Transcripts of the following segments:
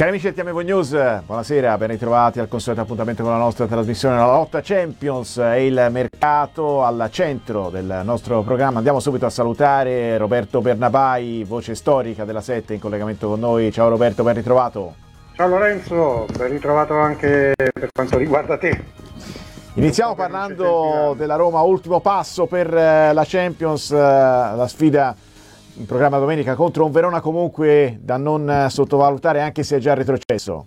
Cari amici del TMV News, buonasera, ben ritrovati al consueto appuntamento con la nostra trasmissione La Lotta Champions e il mercato al centro del nostro programma. Andiamo subito a salutare Roberto Bernabai, voce storica della 7 in collegamento con noi. Ciao Roberto, ben ritrovato. Ciao Lorenzo, ben ritrovato anche per quanto riguarda te. Iniziamo parlando della Roma, ultimo passo per la Champions, la sfida in programma domenica contro un Verona comunque da non sottovalutare anche se è già retrocesso.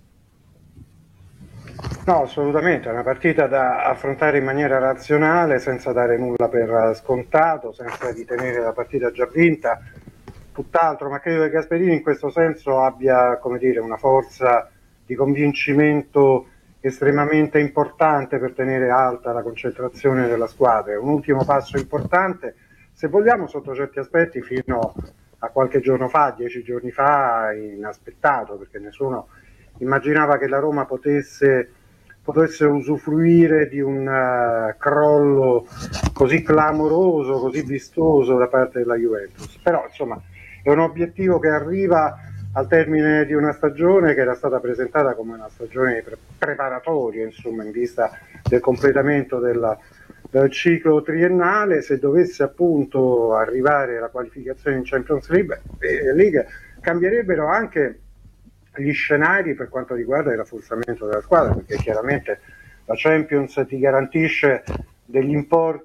No, assolutamente, è una partita da affrontare in maniera razionale, senza dare nulla per scontato, senza ritenere la partita già vinta, tutt'altro, ma credo che Gasperini in questo senso abbia, come dire, una forza di convincimento estremamente importante per tenere alta la concentrazione della squadra. È un ultimo passo importante, se vogliamo sotto certi aspetti fino a qualche giorno fa, 10 giorni fa, inaspettato, perché nessuno immaginava che la Roma potesse usufruire di un crollo così clamoroso, così vistoso da parte della Juventus. Però insomma è un obiettivo che arriva al termine di una stagione che era stata presentata come una stagione preparatoria, insomma, in vista del completamento del ciclo triennale. Se dovesse appunto arrivare la qualificazione in Champions League, cambierebbero anche gli scenari per quanto riguarda il rafforzamento della squadra, perché chiaramente la Champions ti garantisce degli importi